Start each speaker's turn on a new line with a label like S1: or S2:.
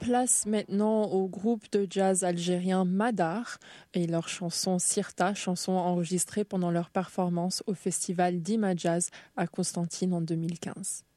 S1: Place maintenant au groupe de jazz algérien Madar et leur chanson Sirta, chanson enregistrée pendant leur performance au festival d'Ima Jazz à Constantine en 2015.